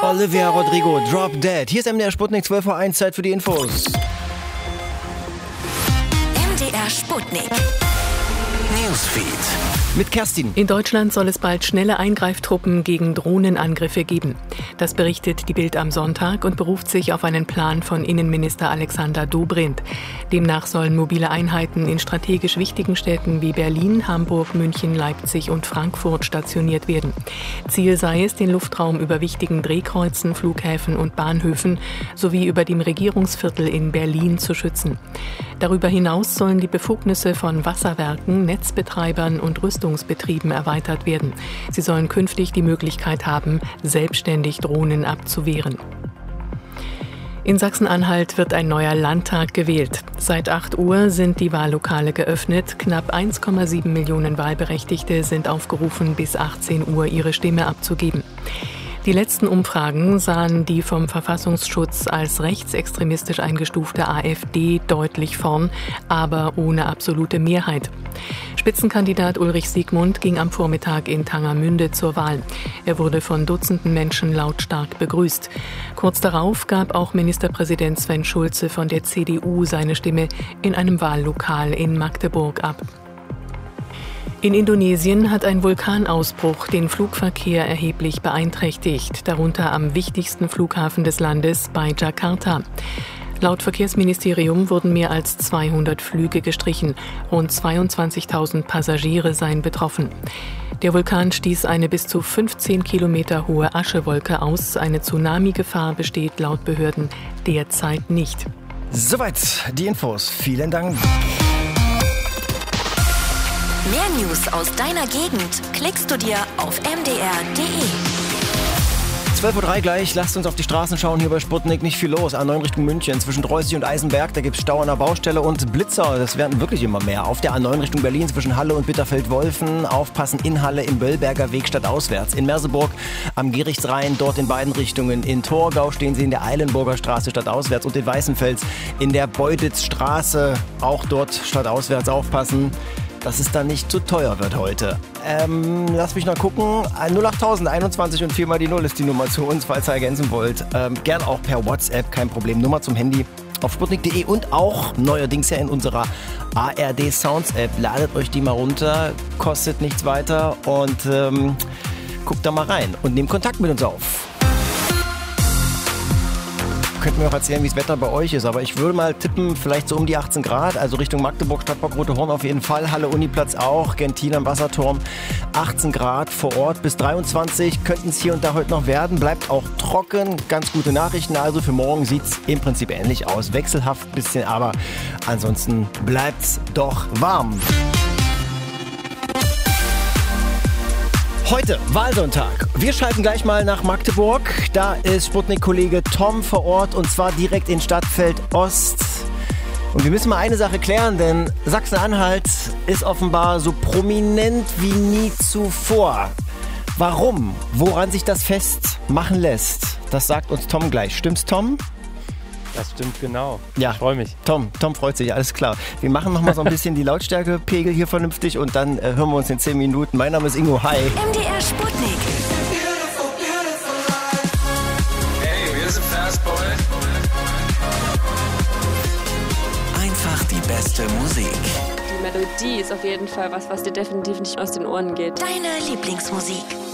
Olivia Rodrigo, Drop Dead. Hier ist MDR Sputnik, 12:01 Uhr, Zeit für die Infos. MDR Sputnik. Newsfeed. Mit Kerstin. In Deutschland soll es bald schnelle Eingreiftruppen gegen Drohnenangriffe geben. Das berichtet die Bild am Sonntag und beruft sich auf einen Plan von Innenminister Alexander Dobrindt. Demnach sollen mobile Einheiten in strategisch wichtigen Städten wie Berlin, Hamburg, München, Leipzig und Frankfurt stationiert werden. Ziel sei es, den Luftraum über wichtigen Drehkreuzen, Flughäfen und Bahnhöfen sowie über dem Regierungsviertel in Berlin zu schützen. Darüber hinaus sollen die Befugnisse von Wasserwerken, Netzbetreibern und Rüstungsbetrieben erweitert werden. Sie sollen künftig die Möglichkeit haben, selbstständig Drohnen abzuwehren. In Sachsen-Anhalt wird ein neuer Landtag gewählt. Seit 8 Uhr sind die Wahllokale geöffnet. Knapp 1,7 Millionen Wahlberechtigte sind aufgerufen, bis 18 Uhr ihre Stimme abzugeben. Die letzten Umfragen sahen die vom Verfassungsschutz als rechtsextremistisch eingestufte AfD deutlich vorn, aber ohne absolute Mehrheit. Spitzenkandidat Ulrich Siegmund ging am Vormittag in Tangermünde zur Wahl. Er wurde von Dutzenden Menschen lautstark begrüßt. Kurz darauf gab auch Ministerpräsident Sven Schulze von der CDU seine Stimme in einem Wahllokal in Magdeburg ab. In Indonesien hat ein Vulkanausbruch den Flugverkehr erheblich beeinträchtigt, darunter am wichtigsten Flughafen des Landes bei Jakarta. Laut Verkehrsministerium wurden mehr als 200 Flüge gestrichen. Rund 22.000 Passagiere seien betroffen. Der Vulkan stieß eine bis zu 15 Kilometer hohe Aschewolke aus. Eine Tsunami-Gefahr besteht laut Behörden derzeit nicht. Soweit die Infos. Vielen Dank. Mehr News aus deiner Gegend klickst du dir auf mdr.de. 12:03 Uhr gleich, lasst uns auf die Straßen schauen, hier bei Sputnik nicht viel los. A9 Richtung München, zwischen Dreußig und Eisenberg, da gibt es Stau an der Baustelle und Blitzer, das werden wirklich immer mehr. Auf der A9 Richtung Berlin, zwischen Halle und Bitterfeld-Wolfen, aufpassen in Halle, im Böllberger Weg stadtauswärts. In Merseburg am Gerichtsrhein, dort in beiden Richtungen. In Torgau stehen sie in der Eilenburger Straße stadtauswärts und in Weißenfels in der Beutitzstraße, auch dort stadtauswärts aufpassen, dass es dann nicht zu teuer wird heute. Lass mich noch gucken. 08000 21 und 4 mal die 0 ist die Nummer zu uns, falls ihr ergänzen wollt. Gern auch per WhatsApp, kein Problem. Nummer zum Handy auf sputnik.de und auch neuerdings ja in unserer ARD Sounds App. Ladet euch die mal runter, kostet nichts weiter und guckt da mal rein und nehmt Kontakt mit uns auf. Könnt mir auch erzählen, wie das Wetter bei euch ist, aber ich würde mal tippen, vielleicht so um die 18 Grad, also Richtung Magdeburg, Stadtpark Rote Horn auf jeden Fall, Halle Uniplatz auch, Gentin am Wasserturm, 18 Grad vor Ort bis 23, könnten es hier und da heute noch werden, bleibt auch trocken, ganz gute Nachrichten, also für morgen sieht es im Prinzip ähnlich aus, wechselhaft ein bisschen, aber ansonsten bleibt's doch warm. Heute, Wahlsonntag. Wir schalten gleich mal nach Magdeburg. Da ist Sputnik-Kollege Tom vor Ort und zwar direkt in Stadtfeld Ost. Und wir müssen mal eine Sache klären, denn Sachsen-Anhalt ist offenbar so prominent wie nie zuvor. Warum? Woran sich das festmachen lässt? Das sagt uns Tom gleich. Stimmt's, Tom? Das stimmt genau. Ja. Ich freue mich. Tom freut sich, alles klar. Wir machen noch mal so ein bisschen die Lautstärkepegel hier vernünftig und dann hören wir uns in 10 Minuten. Mein Name ist Ingo, hi. MDR Sputnik. Hey, wir sind Fastboy. Einfach die beste Musik. Die Melodie ist auf jeden Fall was dir definitiv nicht aus den Ohren geht. Deine Lieblingsmusik.